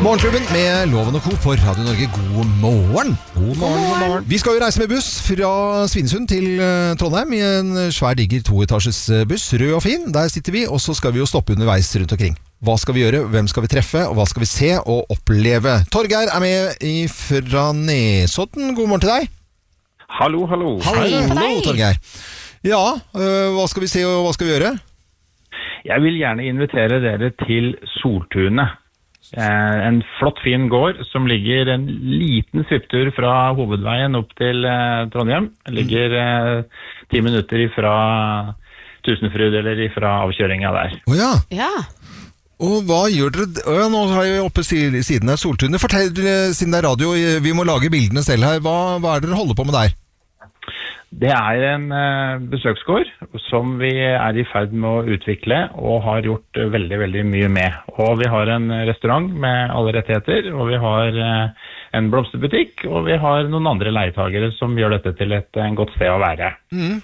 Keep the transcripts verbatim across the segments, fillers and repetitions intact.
Morgenklubben med Loven og Co. på Radio Norge. God morgen. God morgen, god morgen. Vi skal jo reise med buss fra Svinesund til Trondheim i en svær digger toetasjes buss, rød og fin. Der sitter vi, og så skal vi jo stoppe underveis rundt omkring. Hva skal vi gjøre, hvem skal vi treffe, og hva skal vi se og oppleve? Torgeir er med fra Nesodden. God morgen til deg. Hallo, hallo. Hallo, hallo Torgeir. Ja, øh, hva skal vi se og hva skal vi gjøre? Jeg vil gjerne invitere dere til Soltunet. Eh, en flott, fin gård som ligger en liten svipptur fra hovedveien opp til eh, Trondheim. Ligger eh, ti minutter fra Tusenfryd eller fra avkjøringa der. Å ja. Ja. Og hva gjør dere? Å ja, nå har jeg oppe siden av Soltunet. Fortell, siden det er radio, vi må lage bildene selv her. Hva, hva er det dere holder på med der? Det er en uh, besøksgård som vi er i ferd med å utvikle og har gjort uh, veldig, veldig mye med. Og vi har en restaurant med alle rettigheter, og vi har uh, en blomsterbutikk, og vi har noen andre leietagere som gjør dette til et uh, godt sted å være. Mm.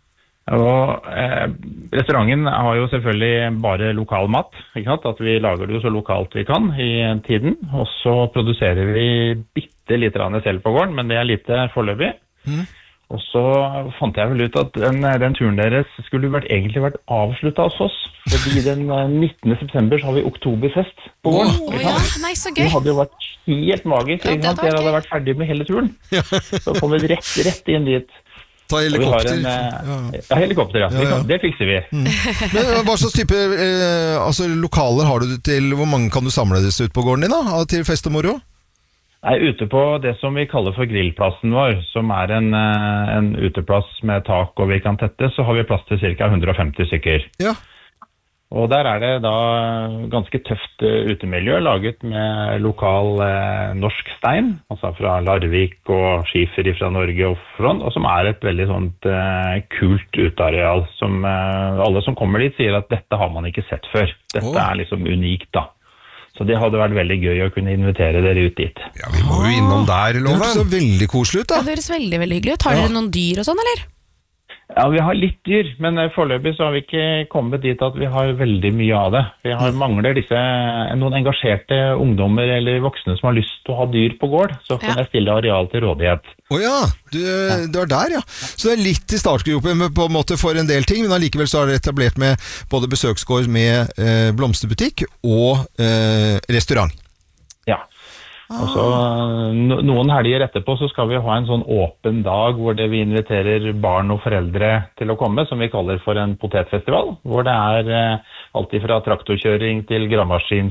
Og uh, restauranten har jo selvfølgelig bare lokal mat, ikke sant? At vi lager det jo så lokalt vi kan i tiden, og så produserer vi bitte litt selv på gården, men det er lite foreløpig. Mm. Og så fant jeg vel ut at den, den turen deres skulle vært, egentlig vært avsluttet hos oss. Fordi den nittende september så har vi oktoberfest på gården. Oh, ja. Nei, så gøy. Det hadde jo vært helt magisk. Ja, det Dere hadde vært ferdig med hele turen. Ja. Så kom vi rett, rett inn dit. Ta helikopter. En, ja. ja, helikopter, ja. ja, ja. Det fikser vi. Mm. Men hva slags type eh, altså, lokaler har du til, hvor mange kan du samle disse ut på gården din da? Til fest og moro? Nei, ute på det som vi kaller for grillplassen vår, som er en, en uteplass med tak og vi kan tette, så har vi plass til ca. hundre og femti stykker. Ja. Og der er det da ganske tøft utemiljø, laget med lokal eh, norsk stein, altså fra Larvik og skifer fra Norge og sånn, og som er et veldig sånt eh, kult uteareal, som eh, alle som kommer dit sier at dette har man ikke sett før. Dette oh. er liksom unikt da. Så det hadde vært veldig gøy å kunne invitere dere ut dit. Ja, vi må jo innom der, Loven. Det høres så veldig koselig ut, da. Ja, det høres veldig, veldig hyggelig ut. Har dere ja. noen dyr og sånn, eller? Ja, vi har litt dyr, men foreløpig så har vi ikke kommet dit at vi har veldig mye av det. Vi har mangler disse, noen engasjerte ungdommer eller voksne som har lyst til å ha dyr på gård, så kan ja. jeg stille areal til rådighet. Åja, du, du er der, ja. Så det er litt i startgropen på en måte for en del ting, men allikevel så er det etablert med både besøksgård med eh, blomsterbutikk og eh, restaurant. Ja. Og så no, noen helger etterpå så skal vi ha en sånn åpen dag hvor det vi inviterer barn og foreldre til å komme, som vi kaller for en potetfestival, hvor det er eh, alt fra traktorkjøring til gravemaskin